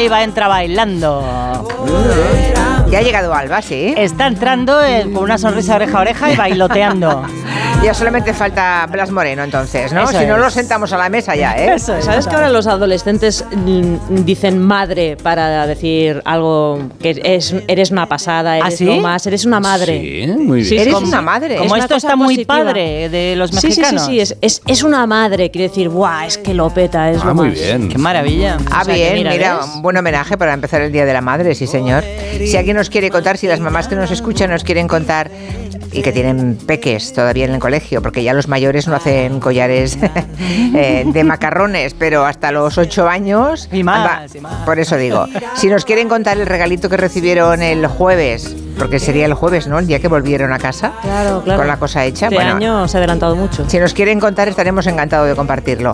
y entra bailando. Ya ha llegado Alba, ¿sí? Está entrando con una sonrisa oreja a oreja y bailoteando. Ya solamente falta Blas Moreno, entonces, ¿no? Eso si no, es. lo sentamos a la mesa ya, ¿eh? Eso es. ¿Sabes que ahora los adolescentes dicen madre para decir algo que eres una pasada, eres ¿sí? lo más, eres una madre? Sí, muy bien. Sí, Eres como- una madre. Como Es esto una está cosa muy positiva. padre de los Sí, mexicanos. sí, es una madre, quiere decir, ¡guau! Es que lo peta, es lo muy más. bien. Qué maravilla. Ah, O sea, que bien, mira, ¿ves? un buen homenaje para empezar el Día de la Madre, sí señor. Si alguien nos quiere contar, si las mamás que nos escuchan nos quieren contar y que tienen peques todavía en el colegio, porque ya los mayores no hacen collares de macarrones, pero hasta los 8 años... Y más, y más. Por eso digo, si nos quieren contar el regalito que recibieron el jueves, porque sería el jueves, ¿no? El día que volvieron a casa, Claro. con la cosa hecha. Este Bueno, año se ha adelantado mucho. si nos quieren contar, estaremos encantados de compartirlo.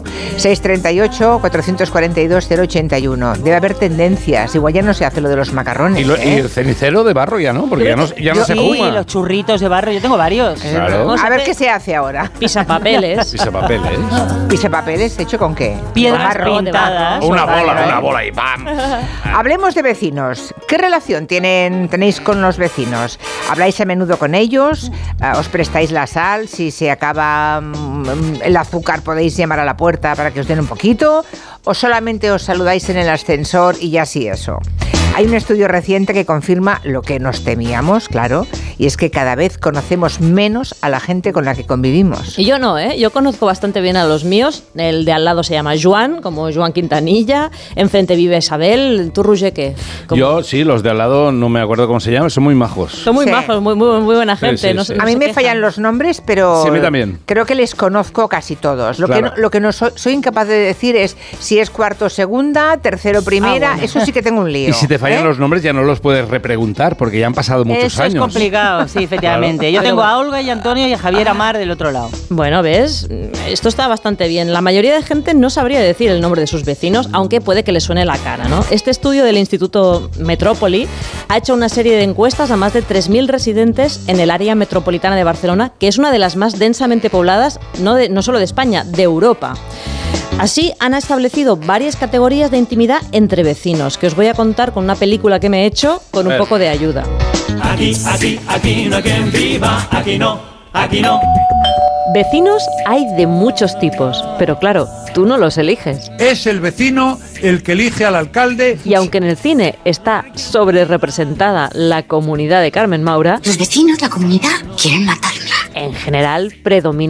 638-442-081. Debe haber tendencias. Igual ya no se hace lo de los macarrones. Y el cenicero de barro ya no, porque ya no se Sí, fuma. los churritos de barro, yo tengo varios. Claro. Vamos A ver hacer qué se hace ahora. Pisapapeles. Pisapapeles. ¿Pisapapeles hecho con qué? Piedras Barro, de pintadas. Una Vale. bola y ¡pam! Hablemos de vecinos. ¿Qué relación tenéis con los vecinos? ¿Habláis a menudo con ellos? ¿Os prestáis la sal? Si se acaba el azúcar, podéis llamar a la puerta para que os den un poquito. ¿O solamente os saludáis en el ascensor y ya sí eso? Hay un estudio reciente que confirma lo que nos temíamos, claro, y es que cada vez conocemos menos a la gente con la que convivimos. Y yo no, ¿eh? Yo conozco bastante bien a los míos. El de al lado se llama Joan, como Joan Quintanilla. Enfrente vive Isabel. ¿Tú, Roger, qué? ¿Cómo? Yo, sí, los de al lado, no me acuerdo cómo se llaman, son muy majos. Son muy Sí. majos, muy buena gente. sí, no sí. sé- A no mí se me quejan. fallan los nombres, pero Sí, a mí también. creo que les conozco casi todos. Lo Claro. que no soy incapaz de decir es si es cuarto segunda, tercero primera, bueno. eso sí que tengo un lío. Y si te fallan ¿eh? los nombres ya no los puedes repreguntar porque ya han pasado muchos Eso años. es complicado, sí, efectivamente. Yo Pero tengo bueno. a Olga y a Antonio y a Javier Amar del otro lado. Bueno, ¿ves? Esto está bastante bien. La mayoría de gente no sabría decir el nombre de sus vecinos, aunque puede que les suene la cara, ¿no? Este estudio del Instituto Metrópoli ha hecho una serie de encuestas a más de 3.000 residentes en el área metropolitana de Barcelona, que es una de las más densamente pobladas, no solo de España, de Europa. Así han establecido varias categorías de intimidad entre vecinos, que os voy a contar con una película que me he hecho con un poco de ayuda. Aquí no hay quien viva, aquí no. Vecinos hay de muchos tipos, pero claro, tú no los eliges. Es el vecino el que elige al alcalde. Y aunque en el cine está sobre representada la comunidad de Carmen Maura, Los vecinos, la comunidad, quieren matarme. en general predomina